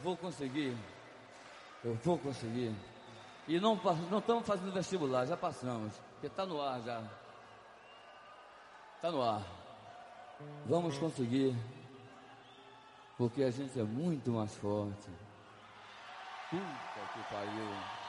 vou conseguir. Eu vou conseguir. E não estamos fazendo vestibular, já passamos. Porque está no ar já. Está no ar. Vamos conseguir. Porque a gente é muito mais forte. Puta que pariu.